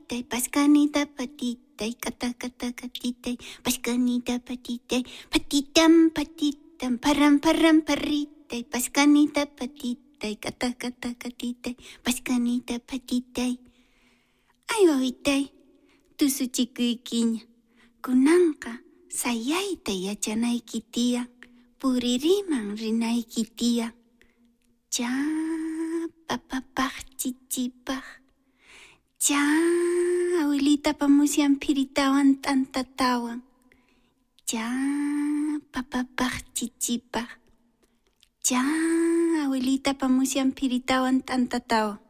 patitay, paskanita patitay, kata kata katitay, paskanita patitay, patitam patitam, param param paritay, paskanita patitay, kata kata katitay, paskanita patitay. Ay wawitay, tusuchikuykiña, kunanqa sayayta yachanayki tiyan, puririman rinayki tiyan. Cha papapaq chichipaq, cha abuelitapa musyan phiritawan t'antatawan, cha papapaq chichipaq, cha abuelitapa musyan phiritawan t'antatawan.